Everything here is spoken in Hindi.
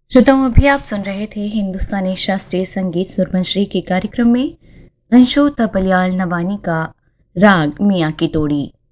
श्रोताओं, अभी आप सुन रहे थे हिंदुस्तानी शास्त्रीय संगीत सुरपंश्री के कार्यक्रम में अंशु तपलियाल नवानी का राग मियाँ की तोड़ी।